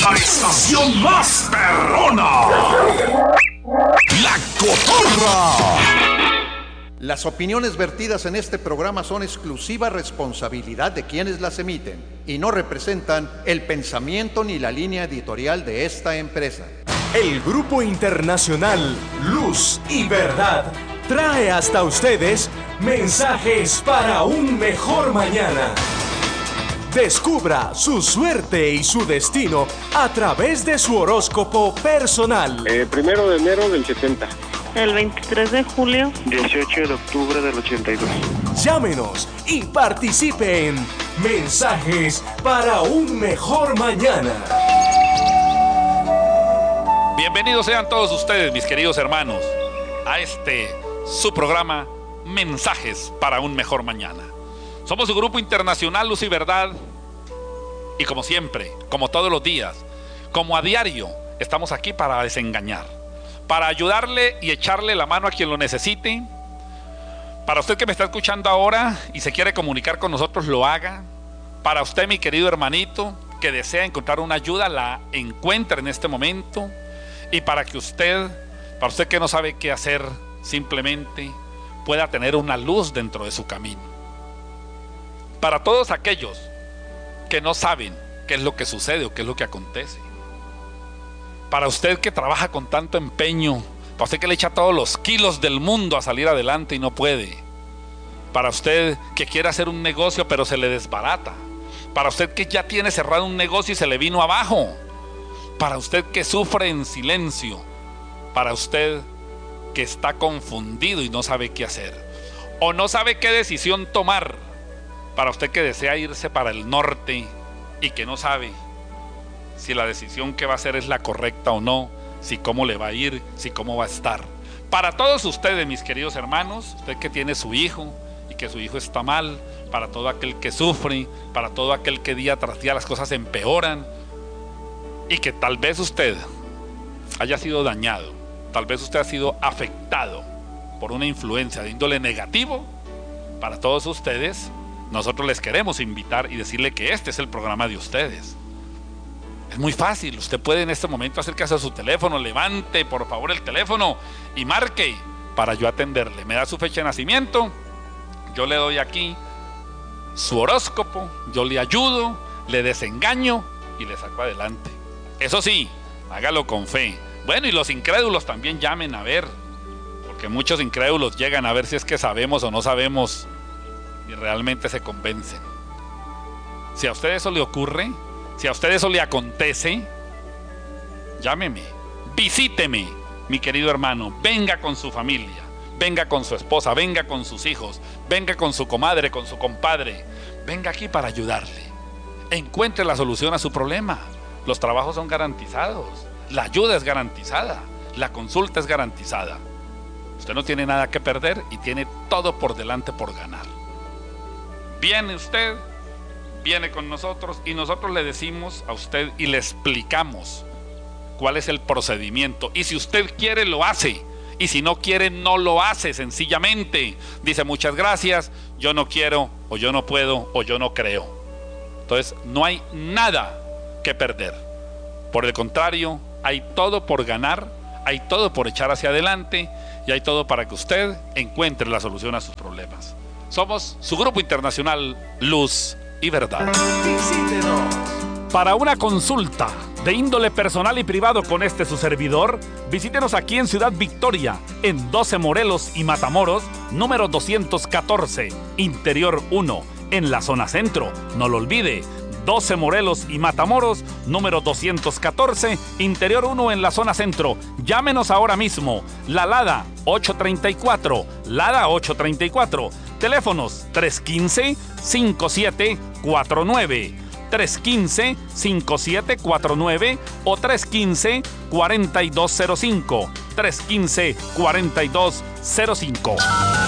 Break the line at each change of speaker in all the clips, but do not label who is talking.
La estación más perrona. La Cotorra.
Las opiniones vertidas en este programa son exclusiva responsabilidad de quienes las emiten y no representan el pensamiento ni la línea editorial de esta empresa.
El Grupo Internacional Luz y Verdad trae hasta ustedes mensajes para un mejor mañana. Descubra su suerte y su destino a través de su horóscopo personal.
1 de enero del 70.
El 23 de julio.
18 de octubre del 82.
Llámenos y participe en Mensajes para un Mejor Mañana.
Bienvenidos sean todos ustedes, mis queridos hermanos, a su programa Mensajes para un Mejor Mañana. Somos su Grupo Internacional Luz y Verdad y como siempre, como todos los días, como a diario, estamos aquí para desengañar, para ayudarle y echarle la mano a quien lo necesite. Para usted que me está escuchando ahora y se quiere comunicar con nosotros, lo haga. Para usted, mi querido hermanito, que desea encontrar una ayuda, la encuentre en este momento. Y para usted que no sabe qué hacer, simplemente pueda tener una luz dentro de su camino. Para todos aquellos que no saben qué es lo que sucede o qué es lo que acontece. Para usted que trabaja con tanto empeño, para usted que le echa todos los kilos del mundo a salir adelante y no puede. Para usted que quiere hacer un negocio pero se le desbarata. Para usted que ya tiene cerrado un negocio y se le vino abajo. Para usted que sufre en silencio. Para usted que está confundido y no sabe qué hacer. O no sabe qué decisión tomar. Para usted que desea irse para el norte y que no sabe si la decisión que va a hacer es la correcta o no, si cómo le va a ir, si cómo va a estar. Para todos ustedes, mis queridos hermanos, usted que tiene su hijo y que su hijo está mal, para todo aquel que sufre, para todo aquel que día tras día las cosas empeoran y que tal vez usted haya sido dañado, tal vez usted ha sido afectado por una influencia de índole negativo. Para todos ustedes, nosotros les queremos invitar y decirle que este es el programa de ustedes. Es muy fácil, usted puede en este momento acercarse a su teléfono, levante por favor el teléfono y marque para yo atenderle. Me da su fecha de nacimiento, yo le doy aquí su horóscopo, yo le ayudo, le desengaño y le saco adelante. Eso sí, hágalo con fe. Bueno, y los incrédulos también llamen a ver, porque muchos incrédulos llegan a ver si es que sabemos o no sabemos y realmente se convencen. Si a usted eso le ocurre, si a usted eso le acontece, llámeme, visíteme, mi querido hermano, venga con su familia, venga con su esposa, venga con sus hijos, venga con su comadre, con su compadre, venga aquí para ayudarle. Encuentre la solución a su problema. Los trabajos son garantizados, la ayuda es garantizada, la consulta es garantizada. Usted no tiene nada que perder y tiene todo por delante por ganar. Viene usted, viene con nosotros y nosotros le decimos a usted y le explicamos cuál es el procedimiento. Y si usted quiere, lo hace. Y si no quiere, no lo hace. Sencillamente dice muchas gracias, yo no quiero, o yo no puedo, o yo no creo. Entonces no hay nada que perder. Por el contrario, hay todo por ganar, hay todo por echar hacia adelante y hay todo para que usted encuentre la solución a sus problemas. Somos su Grupo Internacional Luz y Verdad.
Visítenos.
Para una consulta de índole personal y privado con su servidor, visítenos aquí en Ciudad Victoria, en 12 Morelos y Matamoros, número 214, Interior 1, en la zona centro. No lo olvide, 12 Morelos y Matamoros, número 214, Interior 1 en la zona centro. Llámenos ahora mismo, la Lada 834, Lada 834. Teléfonos 315-5749, 315-5749 o 315-4205, 315-4205.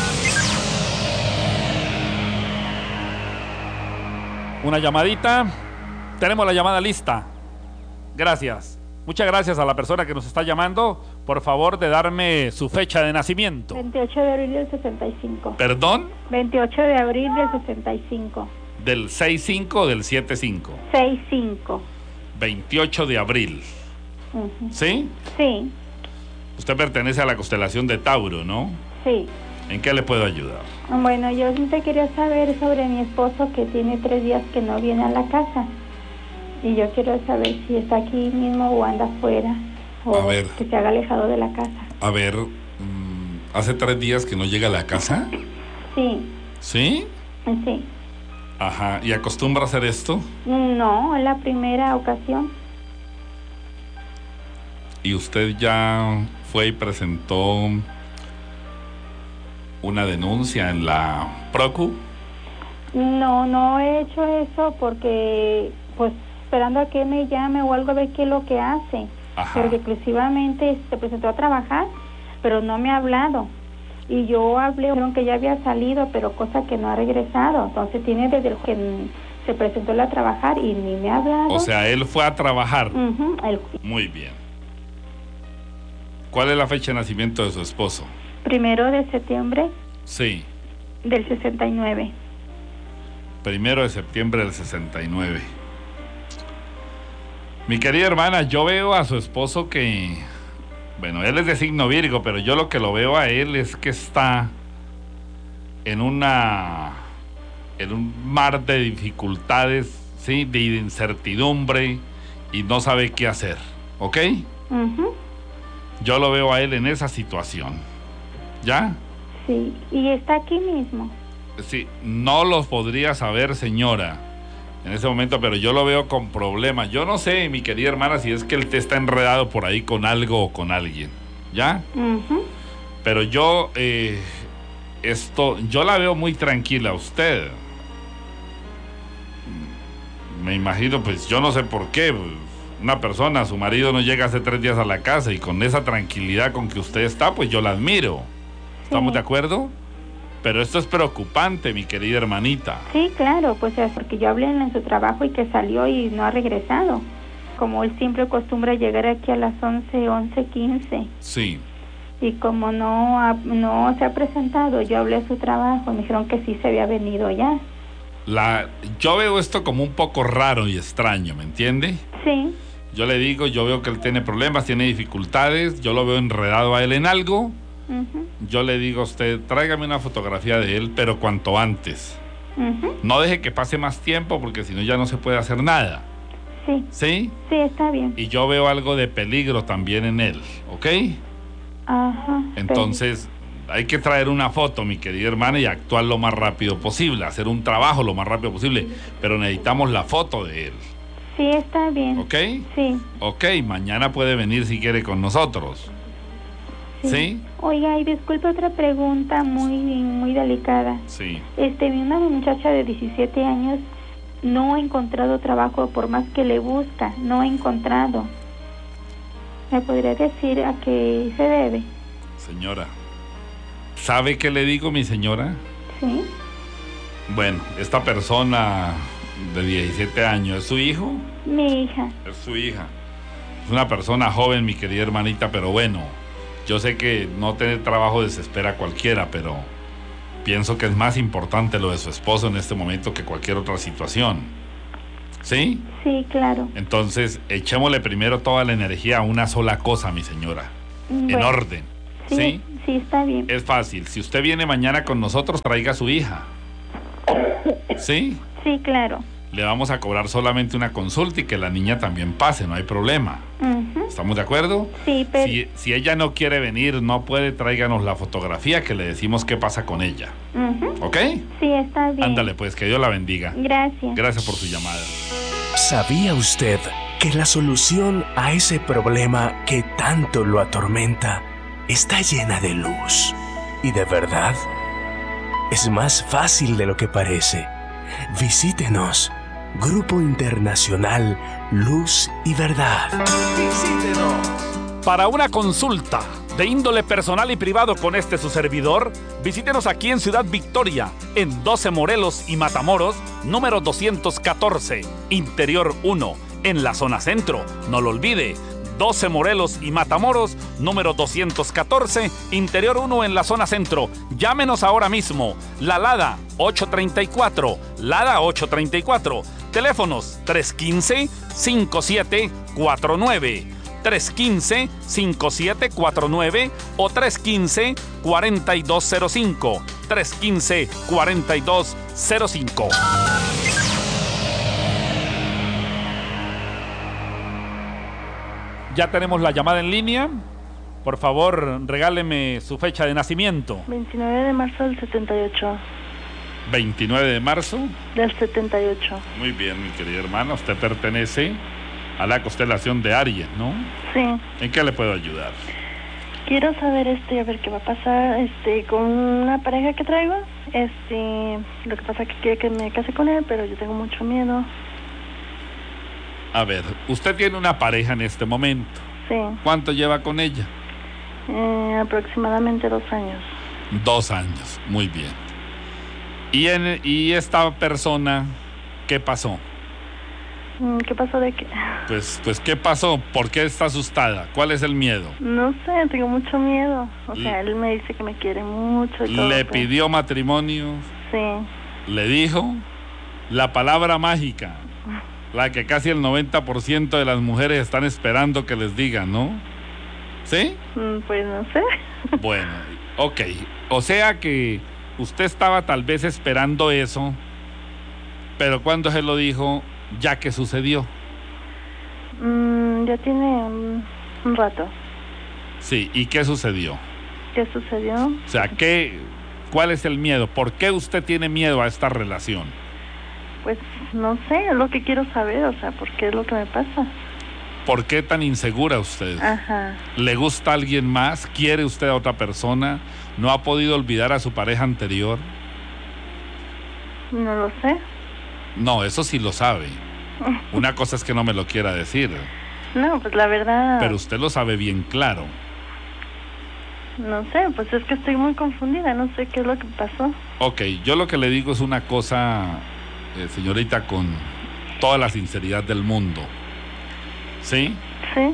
Una llamadita. Tenemos la llamada lista. Gracias. Muchas gracias a la persona que nos está llamando. Por favor, de darme su fecha de nacimiento.
28 de abril del 65.
¿Perdón?
28 de abril del 65.
¿Del 65 o del 75?
65.
28 de abril. ¿Sí?
Sí,
Usted pertenece a la constelación de Tauro, ¿no?
sí.
¿En qué le puedo ayudar?
Bueno, yo te quería saber sobre mi esposo que tiene 3 días que no viene a la casa. Y yo quiero saber si está aquí mismo o anda afuera. O
A ver.
que se haga alejado de la casa.
A ver, ¿hace 3 días que no llega a la casa?
Sí,
¿Sí?
sí.
Ajá. ¿Y acostumbra a hacer esto?
No, es la primera ocasión.
¿Y usted ya fue y presentó una denuncia en la Procu?
No he hecho eso porque, pues, esperando a que me llame o algo, a ver qué es lo que hace.
Ajá.
Porque exclusivamente se presentó a trabajar, pero no me ha hablado. Y yo hablé, dijeron que ya había salido, pero cosa que no ha regresado. Entonces tiene desde el que se presentó él a trabajar y ni me ha hablado.
O sea, él fue a trabajar.
El
Muy bien. ¿Cuál es la fecha de nacimiento de su esposo?
1 de septiembre
Sí,
del 69.
1 de septiembre del 69. Mi querida hermana, yo veo a su esposo que... Bueno, él es de signo Virgo, pero yo lo que lo veo a él es que está en un mar de dificultades, ¿sí? De incertidumbre y no sabe qué hacer, ¿ok? Yo lo veo a él en esa situación, ¿ya?
Sí, y está aquí mismo.
Sí, no los podría saber, señora, en ese momento, pero yo lo veo con problemas. Yo no sé, mi querida hermana, si es que él te está enredado por ahí con algo o con alguien, ¿ya? Pero yo, yo la veo muy tranquila a usted. Me imagino, pues yo no sé por qué. Una persona, su marido no llega hace 3 días a la casa y con esa tranquilidad con que usted está, pues yo la admiro. ¿Estamos de acuerdo? Pero esto es preocupante, mi querida hermanita.
Sí, claro, pues es porque yo hablé en su trabajo y que salió y no ha regresado. Como él siempre acostumbra llegar aquí a las 11:15.
Sí.
Y como no se ha presentado, yo hablé a su trabajo, me dijeron que sí se había venido ya.
Yo veo esto como un poco raro y extraño, ¿me entiende?
Sí.
Yo le digo, yo veo que él tiene problemas, tiene dificultades, yo lo veo enredado a él en algo. Yo le digo a usted, tráigame una fotografía de él, pero cuanto antes. No deje que pase más tiempo, porque si no ya no se puede hacer nada.
Sí.
¿Sí?
Sí, está bien.
Y yo veo algo de peligro también en él, ¿ok?
Ajá.
Entonces, hay que traer una foto, mi querida hermana, y actuar lo más rápido posible, hacer un trabajo lo más rápido posible, pero necesitamos la foto de él.
Sí, está bien.
¿Ok?
Sí.
Ok, mañana puede venir si quiere con nosotros. ¿Sí?
Oiga, y disculpe, otra pregunta muy delicada.
Sí.
Una muchacha de 17 años no ha encontrado trabajo, por más que le busca, no ha encontrado. ¿Me podría decir a qué se debe?
Señora, ¿sabe qué le digo, mi señora?
Sí.
Bueno, esta persona de 17 años, ¿es su hijo?
Mi hija.
Es su hija. Es una persona joven, mi querida hermanita, pero bueno, yo sé que no tener trabajo desespera a cualquiera, pero pienso que es más importante lo de su esposo en este momento que cualquier otra situación. ¿Sí?
Sí, claro.
Entonces, echémosle primero toda la energía a una sola cosa, mi señora. En orden. ¿Sí?
Sí, está bien.
Es fácil. Si usted viene mañana con nosotros, traiga a su hija. ¿Sí?
Sí, claro.
Le vamos a cobrar solamente una consulta y que la niña también pase, no hay problema. ¿Estamos de acuerdo?
Sí, pero...
Si ella no quiere venir, no puede, tráiganos la fotografía que le decimos qué pasa con ella. ¿Ok?
Sí, está bien.
Ándale, pues, que Dios la bendiga.
Gracias.
Gracias por su llamada.
¿Sabía usted que la solución a ese problema que tanto lo atormenta está llena de luz y de verdad? Es más fácil de lo que parece. Visítenos. Grupo Internacional Luz y Verdad.
Visítenos. Para una consulta de índole personal y privado con su servidor, visítenos aquí en Ciudad Victoria, en 12 Morelos y Matamoros, número 214, Interior 1, en la zona centro. No lo olvide, 12 Morelos y Matamoros, número 214, Interior 1 en la zona centro. Llámenos ahora mismo. La Lada 834, Lada 834. Teléfonos 315-5749, 315-5749 o 315-4205, 315-4205. Ya tenemos la llamada en línea. Por favor, regáleme su fecha de nacimiento.
29 de marzo del 78.
29 de marzo
Del 78.
Muy bien, mi querida hermana. Usted pertenece a la constelación de Aries, ¿no?
Sí.
¿En qué le puedo ayudar?
Quiero saber, a ver qué va a pasar, con una pareja que traigo. Lo que pasa es que quiere que me case con él, pero yo tengo mucho miedo.
A ver, usted tiene una pareja en este momento.
Sí.
¿Cuánto lleva con ella?
Aproximadamente 2 años.
2 años, muy bien. ¿Y esta persona, qué pasó?
¿Qué pasó de qué?
Pues, ¿qué pasó? ¿Por qué está asustada? ¿Cuál es el miedo?
No sé, tengo mucho miedo. O sea, él me dice que me quiere mucho y todo.
¿Le pidió matrimonio?
Sí.
¿Le dijo? La palabra mágica, la que casi el 90% de las mujeres están esperando que les digan, ¿no? ¿Sí?
Pues no sé.
Bueno, ok. O sea que usted estaba tal vez esperando eso, pero cuando se lo dijo, ya que sucedió.
Ya tiene un rato.
Sí, ¿y qué sucedió?
¿Qué sucedió?
O sea, ¿cuál es el miedo? ¿Por qué usted tiene miedo a esta relación?
Pues no sé, es lo que quiero saber, o sea, ¿por qué es lo que me pasa?
¿Por qué tan insegura usted?
Ajá.
¿Le gusta a alguien más? ¿Quiere usted a otra persona? ¿No ha podido olvidar a su pareja anterior?
No lo sé.
No, eso sí lo sabe. Una cosa es que no me lo quiera decir.
No, pues la verdad...
Pero usted lo sabe bien claro.
No sé, pues es que estoy muy confundida, no sé qué es lo que pasó.
Ok, yo lo que le digo es una cosa, señorita, con toda la sinceridad del mundo. ¿Sí?
Sí.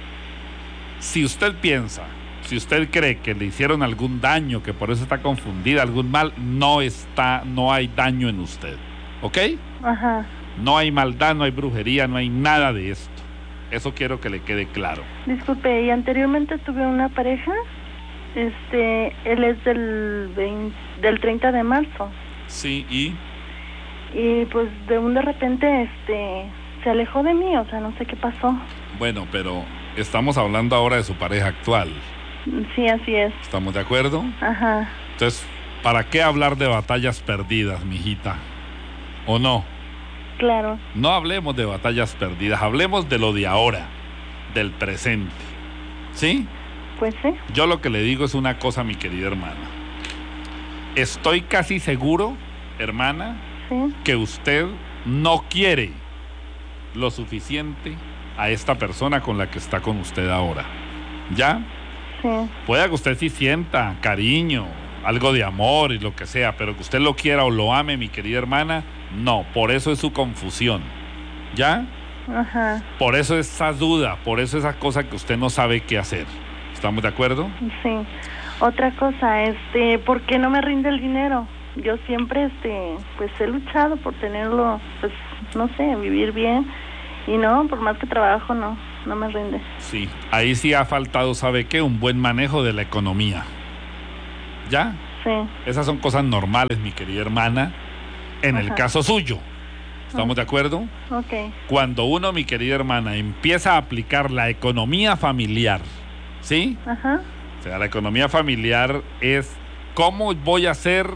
Si usted piensa, si usted cree que le hicieron algún daño, que por eso está confundida, algún mal, no hay daño en usted. ¿Ok?
Ajá.
No hay maldad, no hay brujería, no hay nada de esto. Eso quiero que le quede claro.
Disculpe, y anteriormente tuve una pareja. Él es del 30 de marzo.
Sí, ¿y?
Y pues de repente, se alejó de mí, o sea, no sé qué pasó.
Bueno, pero estamos hablando ahora de su pareja actual.
Sí, así es.
¿Estamos de acuerdo?
Ajá.
Entonces, ¿para qué hablar de batallas perdidas, mijita? ¿O no?
Claro.
No hablemos de batallas perdidas, hablemos de lo de ahora, del presente. ¿Sí?
Pues sí.
Yo lo que le digo es una cosa, mi querida hermana. Estoy casi seguro, hermana,
sí,
que usted no quiere lo suficiente a esta persona con la que está con usted ahora. ¿Ya?
Sí.
Puede que usted sí sienta cariño, algo de amor y lo que sea, pero que usted lo quiera o lo ame, mi querida hermana, no. Por eso es su confusión. ¿Ya?
Ajá.
Por eso esa duda, por eso esa cosa que usted no sabe qué hacer. ¿Estamos de acuerdo?
Sí. Otra cosa, ¿por qué no me rinde el dinero? Yo siempre, pues he luchado por tenerlo, pues, no sé, vivir bien. Y no, por más que trabajo, no me rinde.
Sí, ahí sí ha faltado, ¿sabe qué? Un buen manejo de la economía. ¿Ya?
Sí.
Esas son cosas normales, mi querida hermana, en el caso suyo. ¿Estamos de acuerdo?
Ok.
Cuando uno, mi querida hermana, empieza a aplicar la economía familiar, ¿sí?
Ajá.
O sea, la economía familiar es cómo voy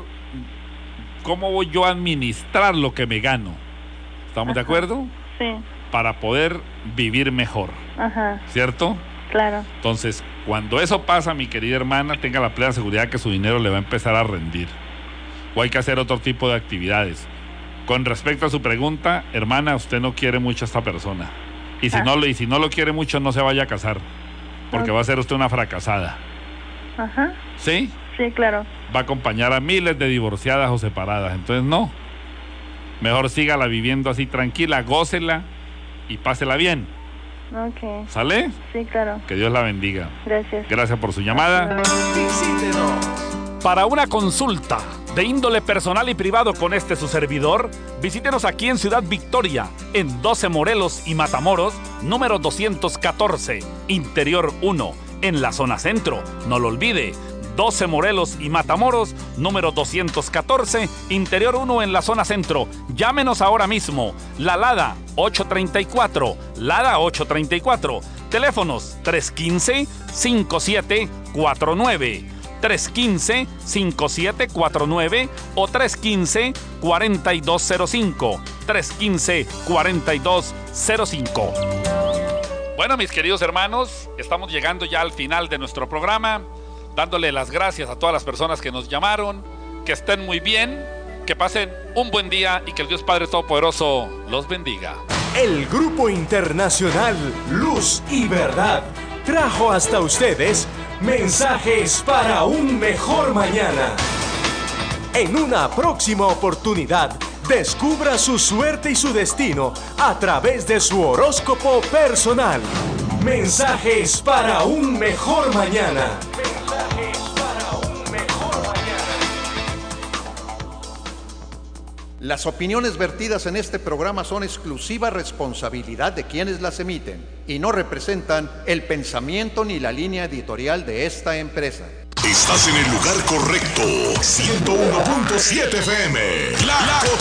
yo a administrar lo que me gano. ¿Estamos de acuerdo?
Sí.
Para poder vivir mejor.
Ajá.
¿Cierto?
Claro.
Entonces, cuando eso pasa, mi querida hermana, tenga la plena seguridad que su dinero le va a empezar a rendir. O hay que hacer otro tipo de actividades. Con respecto a su pregunta, hermana, usted no quiere mucho a esta persona. Y si no lo quiere mucho, no se vaya a casar. Porque va a ser usted una fracasada.
Ajá.
¿Sí?
Sí, claro.
Va a acompañar a miles de divorciadas o separadas. Entonces, no. Mejor sígala viviendo así tranquila, gócela y pásela bien.
Ok.
¿Sale?
Sí, claro.
Que Dios la bendiga.
Gracias.
Gracias por su llamada.
Visítenos.
Para una consulta de índole personal y privado con su servidor, visítenos aquí en Ciudad Victoria, en 12 Morelos y Matamoros, número 214, Interior 1, en la zona centro. No lo olvide, 12 Morelos y Matamoros, número 214, Interior 1 en la zona centro. Llámenos ahora mismo. La Lada 834, Lada 834. Teléfonos 315-5749. 315-5749 o 315-4205. 315-4205. Bueno, mis queridos hermanos, estamos llegando ya al final de nuestro programa, dándole las gracias a todas las personas que nos llamaron. Que estén muy bien, que pasen un buen día y que el Dios Padre Todopoderoso los bendiga.
El Grupo Internacional Luz y Verdad trajo hasta ustedes mensajes para un mejor mañana. En una próxima oportunidad, descubra su suerte y su destino a través de su horóscopo personal. Mensajes para un mejor mañana. Mensajes para un mejor mañana.
Las opiniones vertidas en este programa son exclusiva responsabilidad de quienes las emiten y no representan el pensamiento ni la línea editorial de esta empresa.
Estás en el lugar correcto. 101.7 FM. La